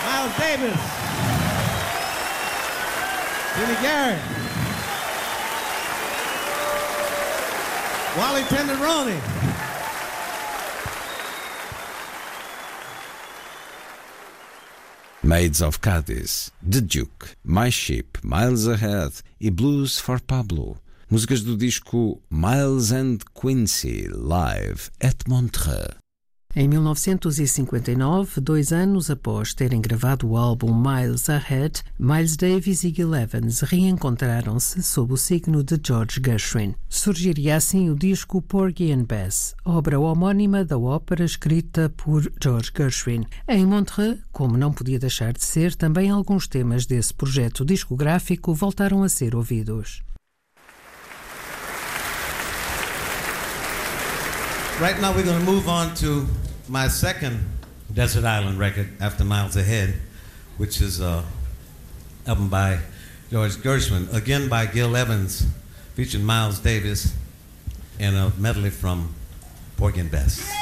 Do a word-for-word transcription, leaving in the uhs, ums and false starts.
Miles Davis, Jimmy Garrett, Wally Tenderoni. Maids of Cadiz, The Duke, My Ship, Miles Ahead e Blues for Pablo. Músicas do disco Miles and Quincy Live at Montreux. Em mil novecentos e cinquenta e nove, dois anos após terem gravado o álbum Miles Ahead, Miles Davis e Gil Evans reencontraram-se sob o signo de George Gershwin. Surgiria assim o disco Porgy and Bess, obra homónima da ópera escrita por George Gershwin. Em Montreux, como não podia deixar de ser, também alguns temas desse projeto discográfico voltaram a ser ouvidos. Right now we're going to move on to my second Desert Island record after Miles Ahead, which is an album by George Gershwin, again by Gil Evans, featuring Miles Davis, and a medley from Porgy and Bess.